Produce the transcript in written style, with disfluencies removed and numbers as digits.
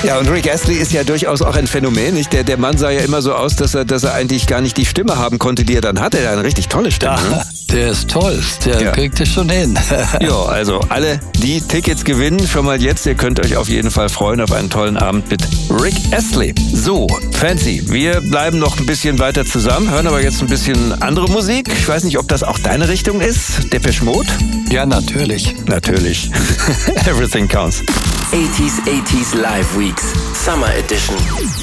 Ja, und Rick Astley ist ja durchaus auch ein Phänomen. Nicht? Der Mann sah ja immer so aus, dass er eigentlich gar nicht die Stimme haben konnte, die er dann hatte. Er hat eine richtig tolle Stimme. Ja, der ist toll. Der kriegt es schon hin. Ja, also alle, die Tickets gewinnen, schon mal jetzt. Ihr könnt euch auf jeden Fall freuen auf einen tollen Abend mit Rick Astley. So, Fancy, wir bleiben noch ein bisschen weiter zusammen, hören aber jetzt ein bisschen andere Musik. Ich weiß nicht, ob das auch deine Richtung ist. Depeche Mode? Ja, natürlich. Natürlich. Everything counts. 80s Live Weeks Summer Edition.